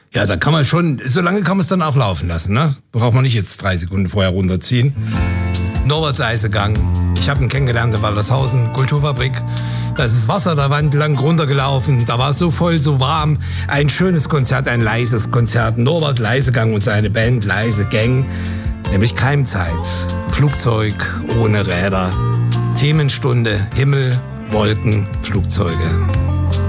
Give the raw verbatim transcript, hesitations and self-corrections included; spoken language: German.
Ja, da kann man schon, so lange kann man es dann auch laufen lassen, ne? Braucht man nicht jetzt drei Sekunden vorher runterziehen. Norbert Leisegang. Ich habe ihn kennengelernt in Waltershausen, Kulturfabrik. Da ist das Wasser der Wand lang runtergelaufen. Da war es so voll, so warm. Ein schönes Konzert, ein leises Konzert. Norbert Leisegang und seine Band Leise Gang. Nämlich Keimzeit. Flugzeug ohne Räder. Themenstunde, Himmel, Wolken, Flugzeuge.